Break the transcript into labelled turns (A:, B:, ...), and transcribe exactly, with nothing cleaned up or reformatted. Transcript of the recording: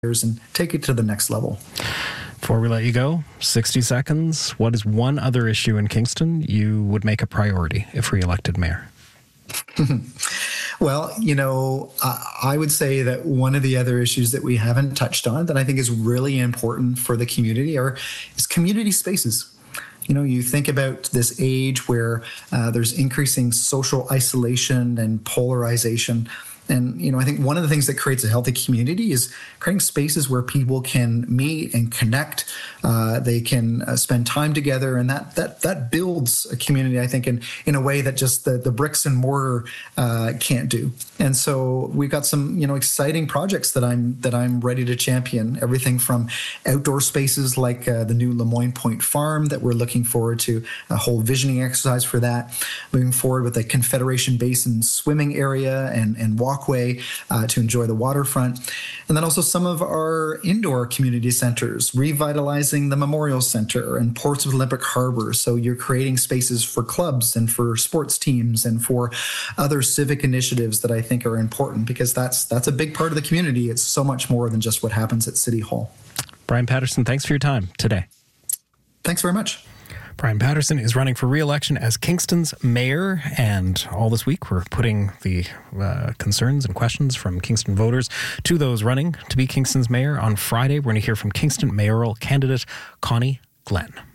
A: and take it to the next level.
B: Before we let you go, sixty seconds. What is one other issue in Kingston you would make a priority if re-elected mayor?
A: Well, you know, uh, I would say that one of the other issues that we haven't touched on that I think is really important for the community are is community spaces. You know, you think about this age where uh, there's increasing social isolation and polarization. And, you know, I think one of the things that creates a healthy community is creating spaces where people can meet and connect. Uh, they can uh, spend time together, and that that that builds a community, I think, in, in a way that just the, the bricks and mortar uh, can't do. And so we've got some, you know, exciting projects that I'm that I'm ready to champion. Everything from outdoor spaces like uh, the new Lemoyne Point Farm that we're looking forward to, a whole visioning exercise for that. Moving forward with the Confederation Basin swimming area and and walk Way uh, to enjoy the waterfront. And then also some of our indoor community centers, revitalizing the Memorial Center and Portsmouth Olympic Harbor. So you're creating spaces for clubs and for sports teams and for other civic initiatives that I think are important, because that's that's a big part of the community. It's so much more than just what happens at City Hall.
B: Brian Patterson, thanks for your time today.
A: Thanks very much.
B: Brian Patterson is running for re-election as Kingston's mayor, and all this week we're putting the uh, concerns and questions from Kingston voters to those running to be Kingston's mayor. On Friday, we're going to hear from Kingston mayoral candidate Connie Glenn.